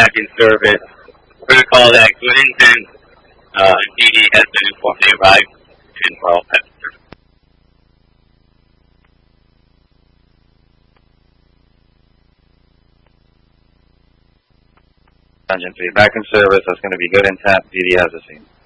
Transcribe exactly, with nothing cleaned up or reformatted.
back in service. We're going to call that good intent. Uh, D D has been informed they arrived and we're all back in service. Engine three back in service. That's going to be good intent. D D has the scene.